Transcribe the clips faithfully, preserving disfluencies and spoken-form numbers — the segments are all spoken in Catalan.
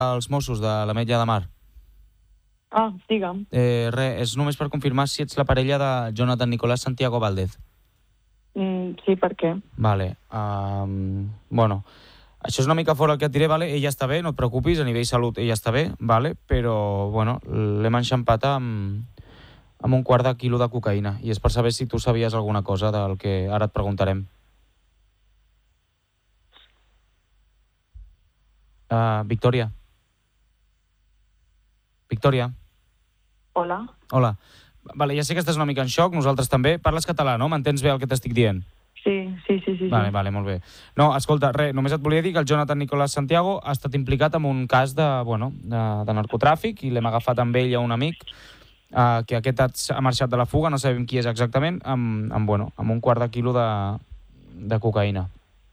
els Mossos de l'Ametlla de Mar. Ah, digue'm. Eh, res, és només per confirmar si ets la parella de Jonathan Nicolás Santiago Valdez. Mm, sí, per què? Vale. Um, bueno, això és una mica fora el que et diré, vale? Ella està bé, no et preocupis, a nivell salut ella està bé, vale? Però, bueno, l'hem enxampat amb, amb un quart de quilo de cocaïna i és per saber si tu sabies alguna cosa del que ara et preguntarem. Uh, Victòria. Victòria. Hola. Hola. Vale, ja sé que estàs una mica en xoc, nosaltres també. Parles català, no? M'entens bé el que t'estic dient? Sí, sí, sí, sí. Vale, sí. vale, molt bé. No, escolta, res, només et volia dir que el Jonathan Nicolás Santiago ha estat implicat en un cas de, bueno, de, de narcotràfic i l'hem agafat amb ell i a un amic eh, que aquest ha marxat de la fuga, no sabem qui és exactament, amb, amb, bueno, amb un quart de quilo de, de cocaïna.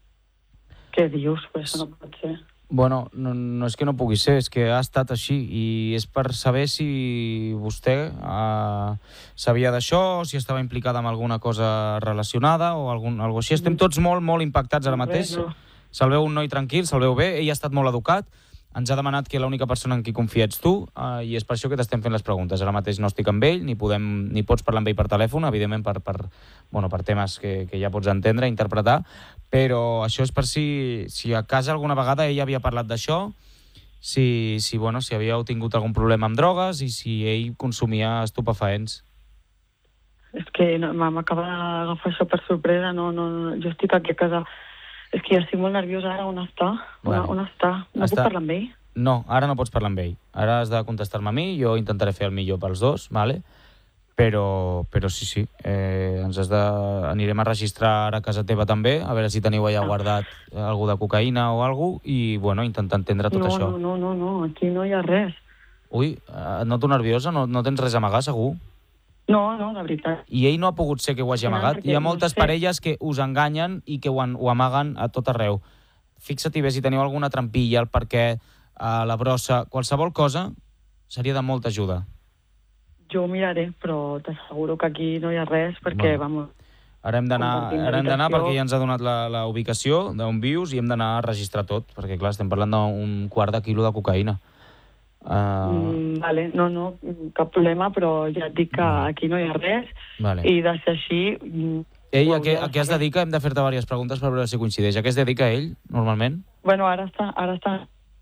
Què dius? Però això no pot ser. Bueno, no, no és que no pugui ser, és que ha estat així i és per saber si vostè eh, sabia d'això, si estava implicada en alguna cosa relacionada o algun, algo així. Estem tots molt, molt impactats ara mateix. No. Se'l veu un noi tranquil, se'l veu bé, ell ha estat molt educat, ens ha demanat que l'única persona en qui confia ets tu eh, i és per això que t'estem fent les preguntes. Ara mateix no estic amb ell, ni, podem, ni pots parlar amb ell per telèfon, evidentment per, per, bueno, per temes que, que ja pots entendre, interpretar, però això és per si, si a casa alguna vegada ell havia parlat d'això, si, si, bueno, si havíeu tingut algun problema amb drogues i si ell consumia estupefaents. És que no, m'acaba d'agafar això per sorpresa, no, no, no, jo estic aquí a casa. És que ja estic molt nerviosa ara, on està? On, Vale. on està? No Està- puc parlar amb ell? No, ara no pots parlar amb ell. Ara has de contestar-me a mi, jo intentaré fer el millor pels dos, vale? Però, però sí, sí, eh, ens has de... anirem a registrar ara a casa teva també, a veure si teniu allà guardat algú de cocaïna o alguna cosa, i bueno, intentar entendre tot no, això. no, no, no, no, aquí no hi ha res. Ui, et noto nerviosa, no, no tens res a amagar, segur? No, no, de veritat. I ell no ha pogut ser que ho hagi No, amagat. perquè Hi ha no moltes sé. parelles que us enganyen i que ho, han, ho amaguen a tot arreu. Fixa-t'hi bé si teniu alguna trampilla, el perquè, a la brossa, qualsevol cosa seria de molta ajuda. Jo ho miraré, però t'asseguro que aquí no hi ha res, perquè, Bueno. vamos... Ara hem d'anar Compartim ara hem d'anar l'habitació. perquè ja ens ha donat la, la ubicació d'on vius i hem d'anar a registrar tot, perquè clar, estem parlant d'un quart de quilo de cocaïna. Uh, Mm, vale, no, no, cap problema, però ja et dic que aquí no hi ha res, vale. i de ser així... mm, Ell, ho a què, hauria de a què es saber. dedica? Hem de fer-te diverses preguntes per veure si coincideix. A què es dedica ell, normalment? Bueno, ara està, ara està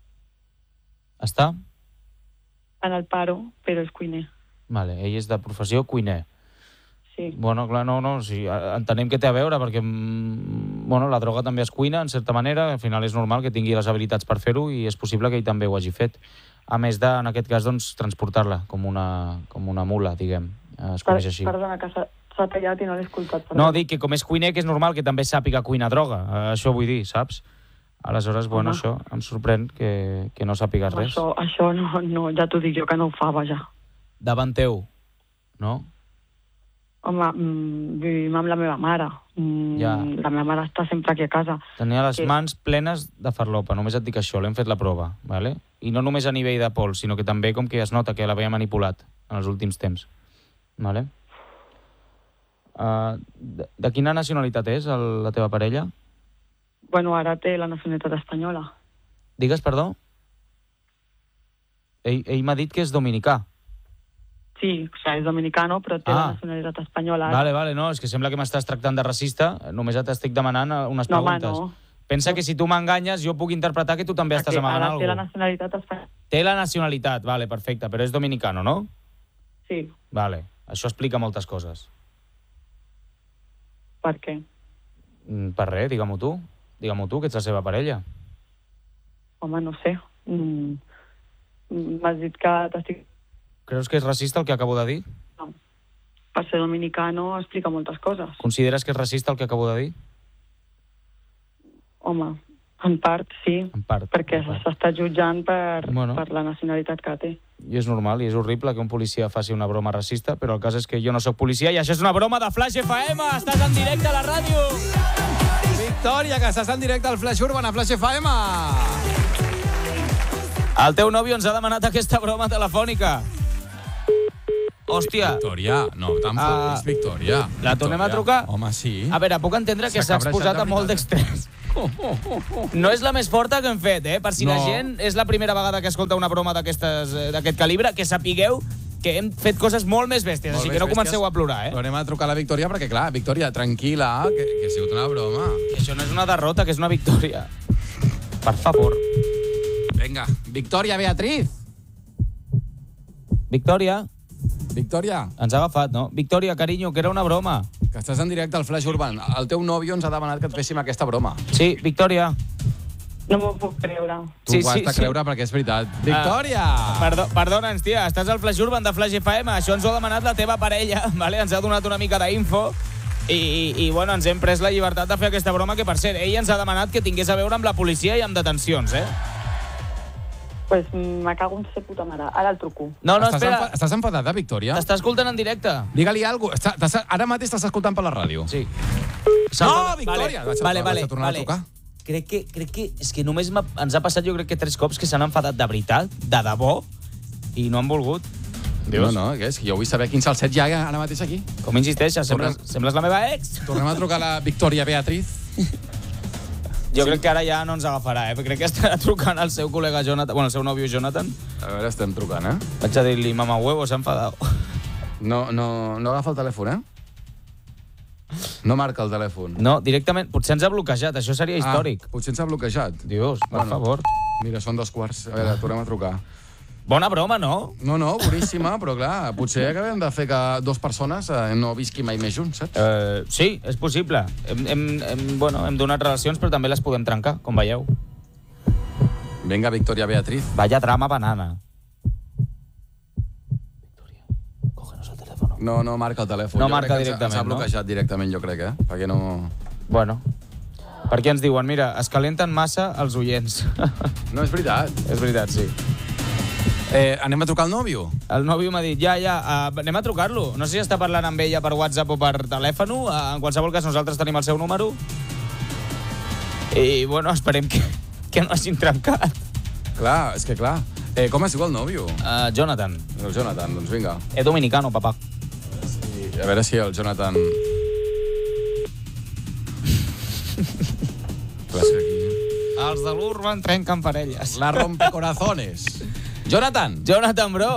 Està? en el paro, però és cuiner. Vale, ell és de professió cuiner. Sí. Bueno, clar, no, no, sí, entenem que té a veure, perquè mm, bueno, la droga també es cuina, en certa manera, al final és normal que tingui les habilitats per fer-ho i és possible que ell també ho hagi fet. A més de, en aquest cas, doncs, transportar-la com una, com una mula, diguem, es Per, coneix així. perdona, que s'ha s'ha tallat i no l'he escoltat. Perdona. No, dic que com és cuiner, que és normal que també sàpiga cuinar droga, eh, això vull dir, saps? Aleshores, bueno, Home. això em sorprèn que, que no sàpigues res. Això, això no, no, ja t'ho dic jo que no ho fa, vaja. Davant teu, no? Home, mm, vivim amb la meva mare. Mm, Ja. La meva mare està sempre aquí a casa. Tenia les Sí. mans plenes de farlopa, només et dic això, l'hem fet la prova, ¿vale? I no només a nivell de pols, sinó que també com que es nota que l'havia manipulat en els últims temps. ¿Vale? Uh, de, de quina nacionalitat és el, la teva parella? Bueno, ara té la nacionalitat espanyola. Digues, perdó? Ell, ell m'ha dit que és dominicà. Sí, o sigui, és dominicano, però té Ah. la nacionalitat espanyola. Vale, vale, no, és que sembla que m'estàs tractant de racista, només t'estic demanant eh, unes No, home, preguntes. no. Pensa que si tu m'enganyes, jo puc interpretar que tu també estàs Perquè amagant ara té la alguna cosa. nacionalitat espanyola. Té la nacionalitat, vale, perfecte, però és dominicano, no? Sí, Vale, això explica moltes coses. per què? Mm, Per res, digue-m'ho tu. Digue-m'ho tu, que ets la seva parella. Home, no sé. Mm, M'has dit que t'estic... Creus que és racista el que acabo de dir? No. Per ser dominicano explica moltes coses. Consideres que és racista el que acabo de dir? Home, en part sí, En part. perquè en part. s'està jutjant per, Bueno. per la nacionalitat que té. I és normal, i és horrible que un policia faci una broma racista, però el cas és que jo no sóc policia i això és una broma de Flash F M! Estàs en directe a la ràdio! Victòria, que estàs en directe al Flash Urban a Flash F M. El teu nòvio ens ha demanat aquesta broma telefònica. Hòstia, Victòria, no, tan Ah, fotis, Victòria. la tornem a Victòria. trucar? Home, sí. a veure, puc entendre que S'ha s'ha exposat cabrejat a de molt veritat. d'extrés. No és la més forta que hem fet, eh? Per si No. la gent és la primera vegada que escolta una broma d'aquestes, eh, d'aquest calibre, que sapigueu que hem fet coses molt més bèsties, Molt així més que no bèsties. comenceu a plorar, eh? Però anem a trucar a la Victòria perquè, clar, Victòria, tranquil·la, que, que ha sigut una broma. Que això no és una derrota, que és una victòria. Per favor. Vinga, Victòria Beatriz. Victòria, Victòria, ens ha agafat, no? Victòria, carinyo, que era una broma. que estàs en directe al Flash Urban. El teu nòvio ens ha demanat que et féssim aquesta broma. Sí, Victòria. No m'ho puc creure. Tu Sí, ho has sí, de sí. creure perquè és veritat. Victòria! Perdó, perdona'ns, tia, estàs al Flash Urban de Flash F M, això ens ho ha demanat la teva parella, vale? Ens ha donat una mica d'info i, i, i bueno, ens hem pres la llibertat de fer aquesta broma, que per cert, ell ens ha demanat que tingués a veure amb la policia i amb detencions, eh? Pues me cago en ser puta mare. Ara el truco. No, no, estàs, espera, enfa estàs enfadada, Victòria? t'està escoltant en directe. Digue-li alguna cosa. Ara mateix t'estàs escoltant per la ràdio. Sí. No, Victòria! Vaig a- Vale, vaig vale, a tornar a vale. trucar. Crec que, crec que, és que només m'ha- ens ha passat, jo crec que tres cops que s'han enfadat de veritat, de debò, i no han volgut. No, no, que és que jo vull saber quin salset hi ha ara mateix aquí. Com insisteixes, sembles, Tornem- sembles la meva ex. Tornem a trucar a la Victòria Beatriz. Jo crec que ara ja no ens agafarà, eh? Perquè crec que estarà trucant al seu col·lega Jonathan, bueno, el seu nòvio Jonathan. A veure, estem trucant, eh? Vaig a dir-li, mama huevo, s'ha enfadat. No, no, no agafa el telèfon, eh? No marca el telèfon. No, directament, potser ens ha bloquejat, això seria històric. Ah, potser ens ha bloquejat. Dios, per Bueno. favor. Mira, són dos quarts. A veure, tornem a trucar. Bona broma, no? No, no, boníssima, però clar, potser acabem de fer que dues persones eh, no visquin mai més junts, saps? Eh, sí, és possible. Hem, hem, hem, bueno, hem donat relacions, però també les podem trencar, com veieu. Vinga, Victòria Beatriz. Vaya drama banana. Victoria, cógenos el teléfono. No, no marca el telèfon. No Jo marca crec que ens ha- directament, Ens ha no? bloquejat directament, jo crec, eh? Perquè no... Bueno, per què ens diuen? Mira, es calenten massa els oients. No, és veritat. És veritat, sí. Eh, anem a trucar al nòvio? El nòvio m'ha dit, ja, ja, uh, anem a trucar-lo. No sé si està parlant amb ella per WhatsApp o per telèfon. Uh, en qualsevol cas, nosaltres tenim el seu número. I, bueno, esperem que, que no hagin trencat. Clar, és que clar. Eh, com es diu el nòvio? Uh, Jonathan. El Jonathan, doncs vinga. És dominicano, papà. A veure si el Jonathan... Clar, és que aquí... Els de l'Urban trenquen parelles. La rompecorazones. Jonathan! Jonathan, bro.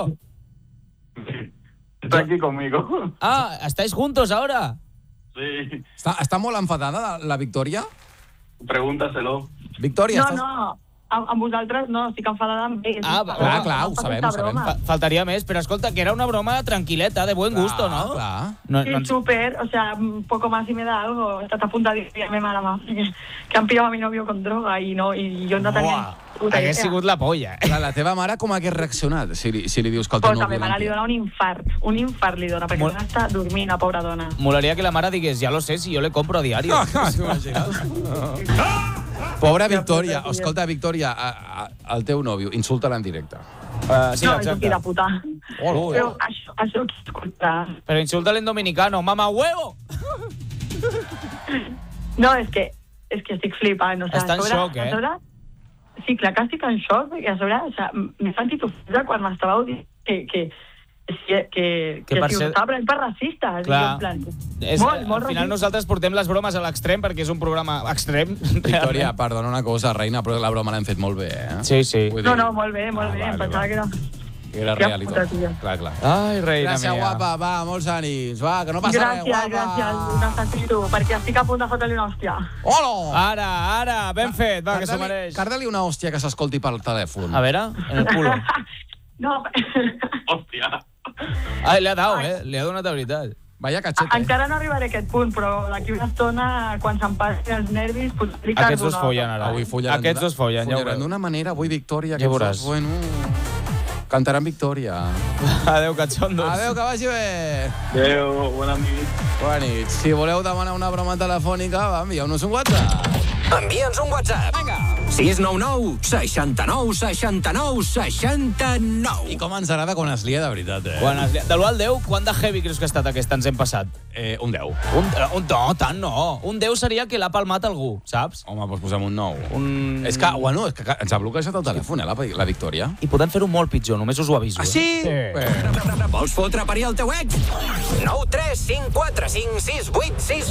Está aquí conmigo. Ah, ¿estáis juntos ahora? Sí. Està, està molt enfadada la, la Victòria? Pregúntaselo. Victòria, No, estàs... no, amb, amb vosaltres no, estic enfadada amb ells. Ah, No, clar, no, clar, ho no, sabem, aquesta ho sabem. broma. Fa faltaria més, però escolta, que era una broma tranquil·leta, de buen gusto, ¿no? Clar. No, Sí, no ens- súper, o sea, un poco más y me da algo. Estás a punto de decirme a la mamá que, que han pillado a mi novio con droga y no y yo no tenía Buah, ni puta hagués idea. sigut la polla, eh? Clar, la teva mare com hagués reaccionat si li, si li dius que el teu Pues a nòvio... mi mare li dona un infart, un infart li dona, perquè Molt- no està dormint, la pobra dona. Molaria que la mare digués, ja lo sé, si jo le compro a diario. Pobra Victòria. puta, Escolta, Victòria, a, a, el teu nòvio, insulta-la en directe. Uh, sí, no, és un exacte. fill de puta. Hola. Però això, això qui escolta? Però insulta-le en dominicano, mama huevo! No, és que, és que estic flipant. O sea, Està en a sobre, xoc, eh? A sobre, sí, clar que estic en xoc, perquè a sobre o sea, m'he sentit ofesa quan m'estàveu dient que, que, que, que, Que que per si ser- us estava prenent per racista. I Clar. jo, en plan, És, molt, molt al final racista. nosaltres portem les bromes a l'extrem perquè és un programa extrem. Victòria, realment. perdona una cosa, reina, però la broma l'hem fet molt bé, eh? Sí, sí. Vull No, dir- no, molt bé, molt Ah, bé. vale, Em pensava vale. que era... Que era Que real i puta, tot. tia. Clar, clar. Ai, reina Gràcies, mia. guapa, va, molts ànims, va, que no passa res, Gràcies, guapa. gràcies, ho necessito, perquè estic a punt de fotre-li una hòstia. Hola! Ara, ara, ben fet, va, que s'ho mereix. Carda-li una hòstia que s'escolti pel telèfon. A veure, en el culo. No, Hòstia. Ai, le ha dado, eh? Le ha donat de veritat. Vaya cachete. encara no arribaré a aquest punt, però d'aquí una estona, quan se'm passin els nervis, potser li Aquests cardo dos una follen altra. ara. Avui follaran Aquests d'una- dos follen, ja ho follaran veureu. d'una manera, avui Victòria. Ja aquests veuràs. dos, bueno, cantaran Victòria. Adéu, catxondos. Adéu, que vagi bé. Adéu, bona nit. Bona nit. Si voleu demanar una broma telefònica, va, envieu-nos un WhatsApp. Envia'ns un WhatsApp. Vinga. sis nou nou, seixanta-nou, seixanta-nou, seixanta-nou. I com ens agrada quan es lia de veritat, eh? Quan es... De l'u al deu, quant de heavy creus que ha estat aquest ens hem passat? Eh, un deu. Un, un, no, tant no. Un deu seria que l'ha palmat algú, saps? Home, doncs posem un nou. Un... És que, bueno, és que ens ha bloquejat el telèfon, eh, la, la Victòria. I podem fer-ho molt pitjor, només us ho aviso. Ah, sí? Eh? Bé. Vols fotre parir el teu ex? nou tres cinc quatre cinc sis vuit sis